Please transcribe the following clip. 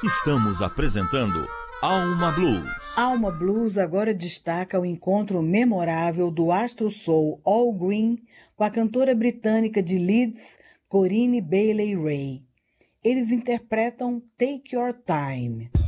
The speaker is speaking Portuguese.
Estamos apresentando Alma Blues. Alma Blues agora destaca o encontro memorável do astro soul Al Green com a cantora britânica de Leeds, Corinne Bailey Rae. Eles interpretam Take Your Time.